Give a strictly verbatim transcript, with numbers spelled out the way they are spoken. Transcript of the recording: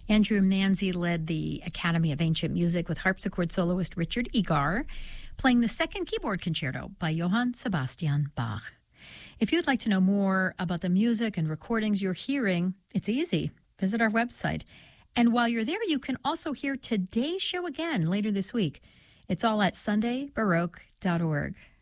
Andrew Manzi led the Academy of Ancient Music with harpsichord soloist Richard Egar, playing the second keyboard concerto by Johann Sebastian Bach. If you'd like to know more about the music and recordings you're hearing, it's easy. Visit our website. And while you're there, you can also hear today's show again later this week. It's all at sunday baroque dot org.